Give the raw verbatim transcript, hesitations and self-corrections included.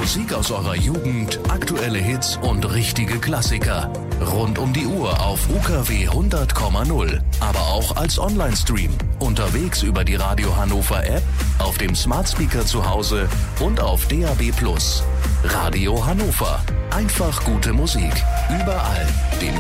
Musik aus eurer Jugend, aktuelle Hits und richtige Klassiker. Rund um die Uhr auf U K W hundert Komma null. Aber auch als Online-Stream. Unterwegs über die Radio Hannover App, auf dem Smart Speaker zu Hause und auf D A B plus. Radio Hannover. Einfach gute Musik. Überall. Den